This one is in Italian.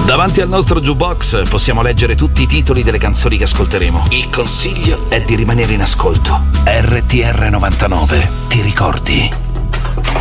Davanti al nostro jukebox possiamo leggere tutti i titoli delle canzoni che ascolteremo. Il consiglio è di rimanere in ascolto. RTR 99, ti ricordi?